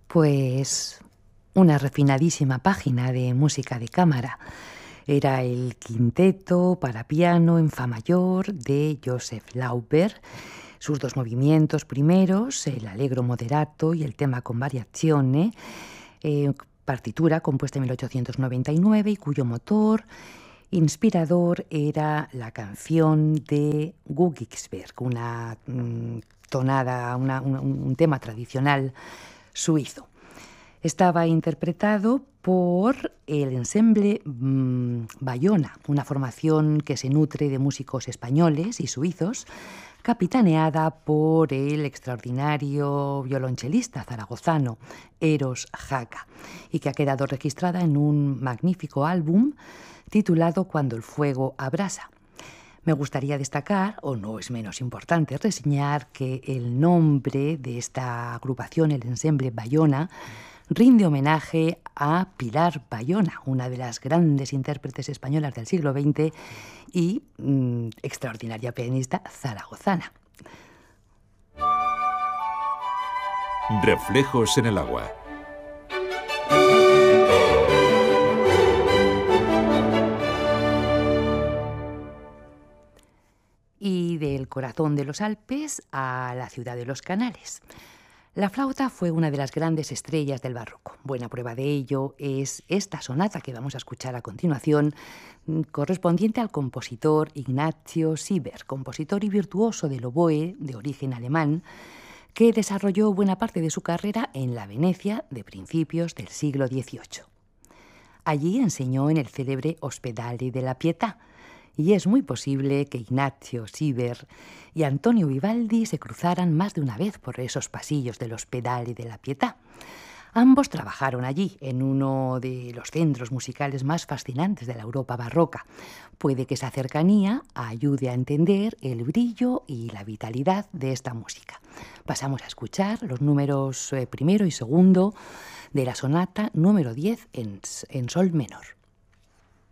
Pues una refinadísima página de música de cámara. Era el quinteto para piano en fa mayor de Joseph Lauper. Sus dos movimientos primeros, el allegro moderato y el tema con variazione, partitura compuesta en 1899 y cuyo motor inspirador era la canción de Königsberg, una tonada, un tema tradicional suizo. Estaba interpretado por el ensemble Bayona, una formación que se nutre de músicos españoles y suizos, capitaneada por el extraordinario violonchelista zaragozano Eros Jaca, y que ha quedado registrada en un magnífico álbum titulado Cuando el fuego abrasa. Me gustaría destacar, o no es menos importante, reseñar que el nombre de esta agrupación, el ensemble Bayona, rinde homenaje a Pilar Bayona, una de las grandes intérpretes españolas del siglo XX y extraordinaria pianista zaragozana. Reflejos en el agua. Y del corazón de los Alpes a la ciudad de los Canales. La flauta fue una de las grandes estrellas del barroco. Buena prueba de ello es esta sonata que vamos a escuchar a continuación, correspondiente al compositor Ignazio Sieber, compositor y virtuoso del oboe de origen alemán, que desarrolló buena parte de su carrera en la Venecia de principios del siglo XVIII. Allí enseñó en el célebre Ospedale della Pietà, y es muy posible que Ignazio Sieber y Antonio Vivaldi se cruzaran más de una vez por esos pasillos del Ospedale della Pietà. Ambos trabajaron allí, en uno de los centros musicales más fascinantes de la Europa barroca. Puede que esa cercanía ayude a entender el brillo y la vitalidad de esta música. Pasamos a escuchar los números primero y segundo de la sonata número 10 en sol menor.